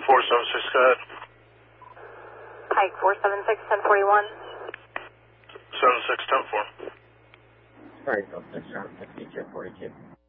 476, go ahead. Pike 476, 1041. 76, 10-4. Sorry, 6, 42.